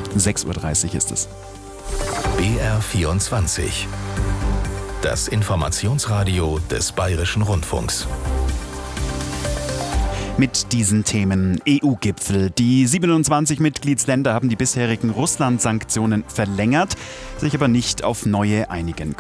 6:30 Uhr ist es. BR24. Das Informationsradio des Bayerischen Rundfunks. Mit diesen Themen: EU-Gipfel. Die 27 Mitgliedsländer haben die bisherigen Russland-Sanktionen verlängert, sich aber nicht auf neue einigen